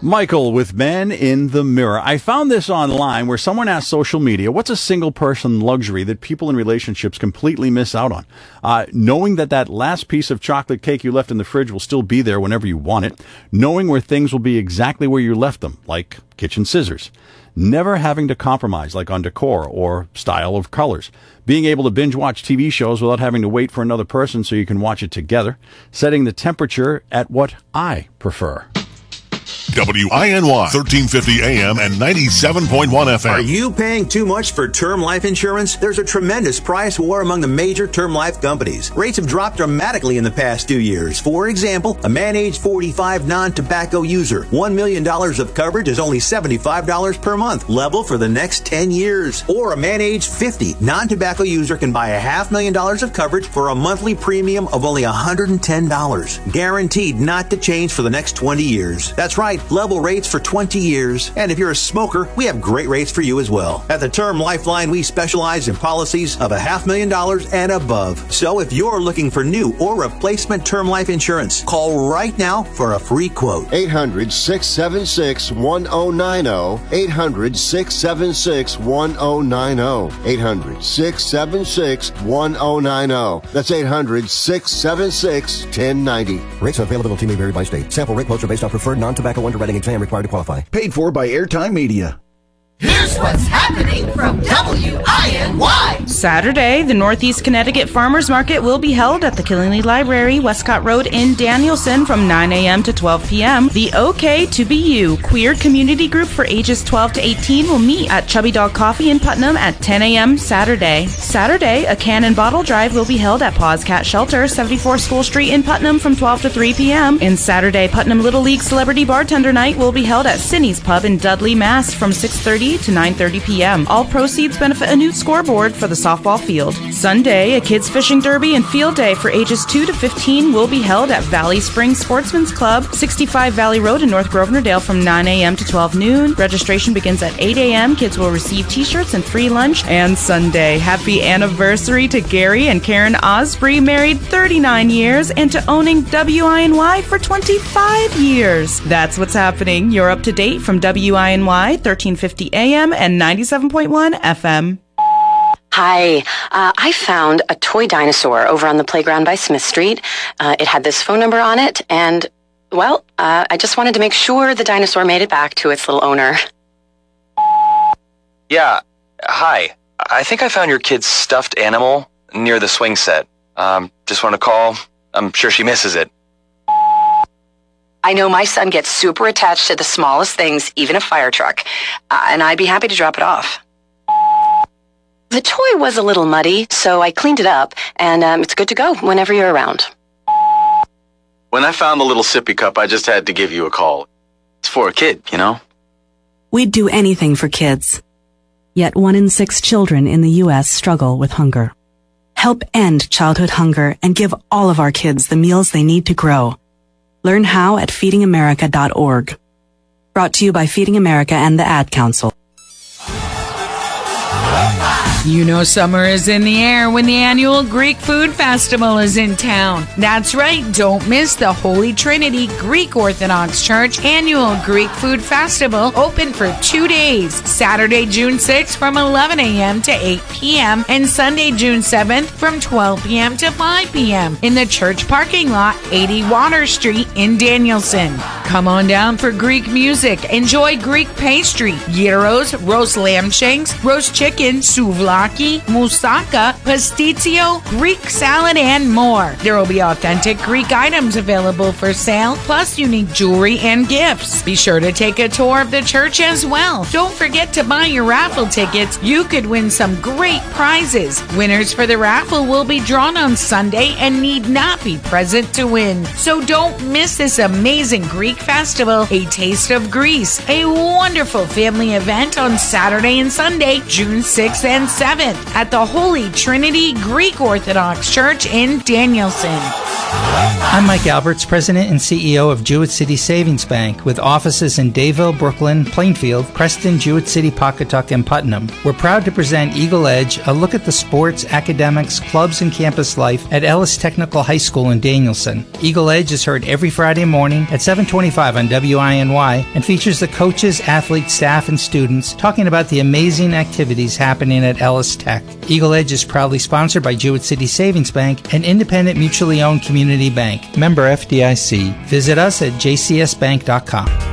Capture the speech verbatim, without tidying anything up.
Michael with Man in the Mirror. I found this online where someone asked social media, what's a single person luxury that people in relationships completely miss out on? Uh, knowing that that last piece of chocolate cake you left in the fridge will still be there whenever you want it. Knowing where things will be exactly where you left them, like kitchen scissors. Never having to compromise, like on decor or style of colors. Being able to binge watch T V shows without having to wait for another person so you can watch it together. Setting the temperature at what I prefer. W I N Y, thirteen fifty A M and ninety-seven point one F M. Are you paying too much for term life insurance? There's a tremendous price war among the major term life companies. Rates have dropped dramatically in the past two years. For example, a man age forty-five non-tobacco user, one million dollars of coverage is only seventy-five dollars per month, level for the next ten years. Or a man age fifty non-tobacco user can buy a half million dollars of coverage for a monthly premium of only one hundred ten dollars. Guaranteed not to change for the next twenty years. That's right. Level rates for twenty years. And if you're a smoker, we have great rates for you as well. At the Term Lifeline, we specialize in policies of a half million dollars and above. So if you're looking for new or replacement term life insurance, call right now for a free quote. eight hundred, six seven six, one oh nine oh. eight hundred, six seven six, one oh nine oh. eight hundred, six seven six, one oh nine oh. That's eight hundred, six seven six, one oh nine oh. Rates and availability may vary by state. Sample rate quotes are based on preferred non-tobacco underwriting exam required to qualify. Paid for by Airtime Media. Here's what's happening from W I N Y. Saturday, the Northeast Connecticut Farmers Market will be held at the Killingly Library, Westcott Road in Danielson from nine a.m. to twelve p.m. The OK to Be You queer community group for ages twelve to eighteen will meet at Chubby Dog Coffee in Putnam at ten a.m. Saturday. Saturday, a can and bottle drive will be held at Paws Cat Shelter, seventy-four School Street in Putnam from twelve to three p.m. And Saturday, Putnam Little League Celebrity Bartender Night will be held at Sidney's Pub in Dudley, Mass. from six thirty to nine thirty p.m. All proceeds benefit a new scoreboard for the softball field. Sunday, a kids fishing derby and field day for ages two to fifteen will be held at Valley Springs Sportsman's Club, sixty-five Valley Road in North Grosvenordale from nine a.m. to twelve noon. Registration begins at eight a.m. Kids will receive t-shirts and free lunch. And Sunday, happy anniversary to Gary and Karen Osprey, married thirty-nine years, and to owning W I N Y for twenty-five years. That's what's happening. You're up to date from W I N Y, thirteen fifty A M and ninety-seven point one F M. Hi, uh, I found a toy dinosaur over on the playground by Smith Street. Uh, it had this phone number on it, and, well, uh, I just wanted to make sure the dinosaur made it back to its little owner. Yeah, hi. I think I found your kid's stuffed animal near the swing set. Um, just want to call. I'm sure she misses it. I know my son gets super attached to the smallest things, even a fire truck, uh, and I'd be happy to drop it off. The toy was a little muddy, so I cleaned it up, and um, it's good to go whenever you're around. When I found the little sippy cup, I just had to give you a call. It's for a kid, you know? We'd do anything for kids. Yet one in six children in the U S struggle with hunger. Help end childhood hunger and give all of our kids the meals they need to grow. Learn how at feeding america dot org. Brought to you by Feeding America and the Ad Council. You know summer is in the air when the annual Greek Food Festival is in town. That's right, don't miss the Holy Trinity Greek Orthodox Church annual Greek Food Festival, open for two days, Saturday, June sixth from eleven a.m. to eight p.m. and Sunday, June seventh from twelve p.m. to five p.m. in the church parking lot, eighty Water Street in Danielson. Come on down for Greek music, enjoy Greek pastry, gyros, roast lamb shanks, roast chicken, souvlaki, moussaka, pastitsio, Greek salad, and more. There will be authentic Greek items available for sale, plus unique jewelry and gifts. Be sure to take a tour of the church as well. Don't forget to buy your raffle tickets. You could win some great prizes. Winners for the raffle will be drawn on Sunday and need not be present to win. So don't miss this amazing Greek festival, A Taste of Greece, a wonderful family event on Saturday and Sunday, June sixth and seventh at the Holy Trinity Greek Orthodox Church in Danielson. I'm Mike Alberts, President and C E O of Jewett City Savings Bank, with offices in Dayville, Brooklyn, Plainfield, Preston, Jewett City, Pawcatuck, and Putnam. We're proud to present Eagle Edge, a look at the sports, academics, clubs, and campus life at Ellis Technical High School in Danielson. Eagle Edge is heard every Friday morning at seven twenty-five on W I N Y and features the coaches, athletes, staff, and students talking about the amazing activities happening at Ellis Tech. Eagle Edge is proudly sponsored by Jewett City Savings Bank, an independent, mutually owned community bank. Member F D I C. Visit us at j c s bank dot com.